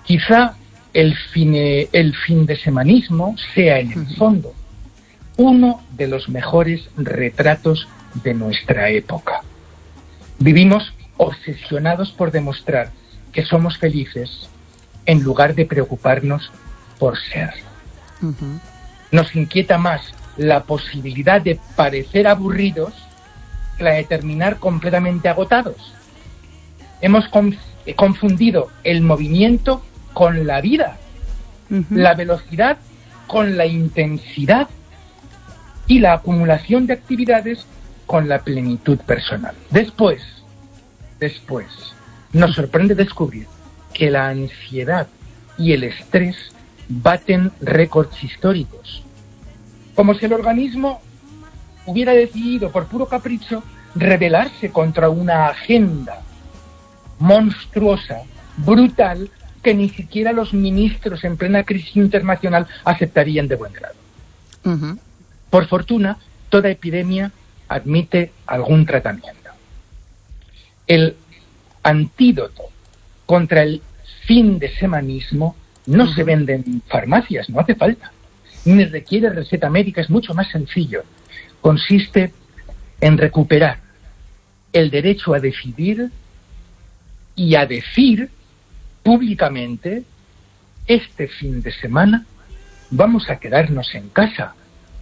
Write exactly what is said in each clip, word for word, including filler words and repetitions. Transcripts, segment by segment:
Quizá el, fine, el fin de semanismo sea, en el fondo, uno de los mejores retratos de nuestra época. Vivimos obsesionados por demostrar que somos felices en lugar de preocuparnos por ser. Uh-huh. Nos inquieta más la posibilidad de parecer aburridos que la de terminar completamente agotados. Hemos conf- confundido el movimiento con la vida, uh-huh. la velocidad con la intensidad y la acumulación de actividades con la plenitud personal. Después, después, nos sorprende descubrir que la ansiedad y el estrés baten récords históricos, como si el organismo hubiera decidido por puro capricho rebelarse contra una agenda monstruosa, brutal, que ni siquiera los ministros en plena crisis internacional aceptarían de buen grado. Uh-huh. Por fortuna, toda epidemia admite algún tratamiento. El antídoto contra el fin de semanismo no uh-huh. se vende en farmacias, no hace falta, ni requiere receta médica, es mucho más sencillo. Consiste en recuperar el derecho a decidir y a decir públicamente: este fin de semana vamos a quedarnos en casa,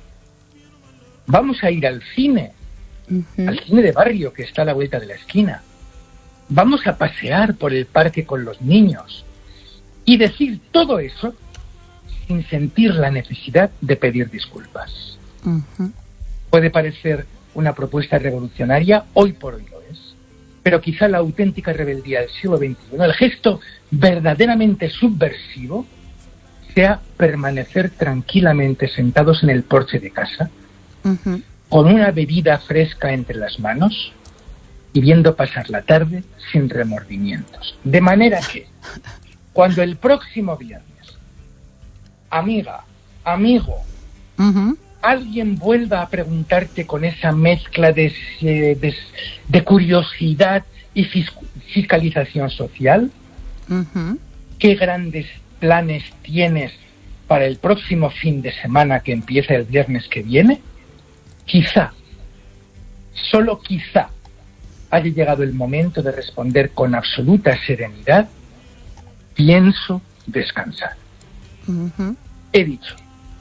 vamos a ir al cine, uh-huh. al cine de barrio que está a la vuelta de la esquina, vamos a pasear por el parque con los niños, y decir todo eso sin sentir la necesidad de pedir disculpas. Uh-huh. Puede parecer una propuesta revolucionaria, hoy por hoy lo es, pero quizá la auténtica rebeldía del siglo veintiuno, el gesto verdaderamente subversivo, sea permanecer tranquilamente sentados en el porche de casa, uh-huh. con una bebida fresca entre las manos y viendo pasar la tarde sin remordimientos. De manera que, cuando el próximo viernes, amiga, amigo, uh-huh. alguien vuelva a preguntarte con esa mezcla de, de, de curiosidad y fiscalización social, uh-huh. ¿qué grandes planes tienes para el próximo fin de semana que empieza el viernes que viene? Quizá, solo quizá, haya llegado el momento de responder con absoluta serenidad: pienso descansar. Uh-huh. He dicho.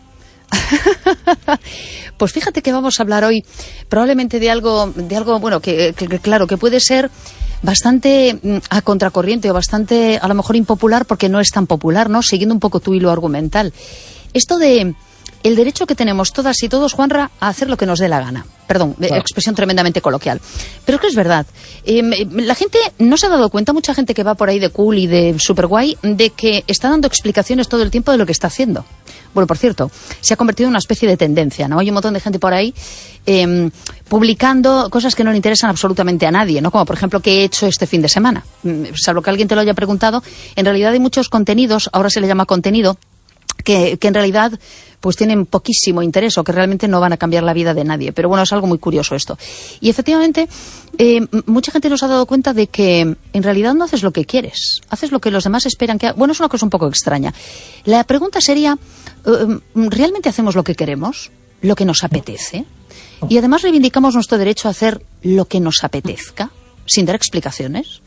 Pues fíjate que vamos a hablar hoy probablemente de algo, de algo bueno, que, que, que claro, que puede ser bastante a contracorriente o bastante a lo mejor impopular porque no es tan popular, ¿no? Siguiendo un poco tu hilo argumental. Esto de el derecho que tenemos todas y todos, Juanra, a hacer lo que nos dé la gana. Perdón, claro. Expresión tremendamente coloquial. Pero es que es verdad. Eh, la gente no se ha dado cuenta, mucha gente que va por ahí de cool y de super guay, de que está dando explicaciones todo el tiempo de lo que está haciendo. Bueno, por cierto, se ha convertido en una especie de tendencia, ¿no? Hay un montón de gente por ahí eh, publicando cosas que no le interesan absolutamente a nadie, ¿no? Como, por ejemplo, ¿qué he hecho este fin de semana? Salvo que alguien te lo haya preguntado, en realidad hay muchos contenidos, ahora se le llama contenido, que, que en realidad pues tienen poquísimo interés o que realmente no van a cambiar la vida de nadie. Pero bueno, es algo muy curioso esto. Y efectivamente, eh, mucha gente nos ha dado cuenta de que en realidad no haces lo que quieres, haces lo que los demás esperan que hagas. Bueno, es una cosa un poco extraña. La pregunta sería, ¿realmente hacemos lo que queremos? ¿Lo que nos apetece? Y además reivindicamos nuestro derecho a hacer lo que nos apetezca, sin dar explicaciones.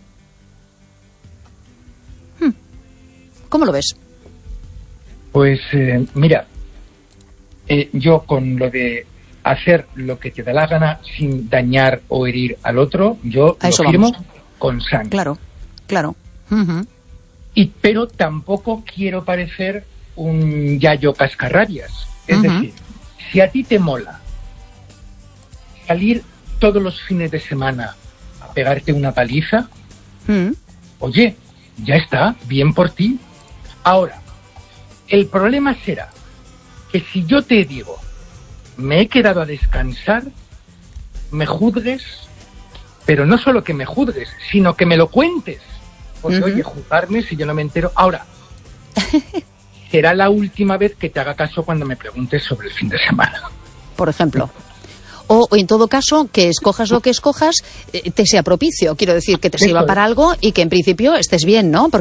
Hmm. ¿Cómo lo ves? Pues eh, mira, eh, yo con lo de hacer lo que te da la gana sin dañar o herir al otro, yo a eso lo firmo vamos. Con sangre. Claro, claro. Uh-huh. Y, pero tampoco quiero parecer un yayo cascarrabias. Es uh-huh. decir, si a ti te mola salir todos los fines de semana a pegarte una paliza, uh-huh. oye, ya está, bien por ti. Ahora, el problema será que si yo te digo, me he quedado a descansar, me juzgues, pero no solo que me juzgues, sino que me lo cuentes. Porque, uh-huh. oye, juzgarme si yo no me entero. Ahora, será la última vez que te haga caso cuando me preguntes sobre el fin de semana. Por ejemplo. O, o en todo caso, que escojas lo que escojas, eh, te sea propicio. Quiero decir, que te sirva para algo y que en principio estés bien, ¿no? Porque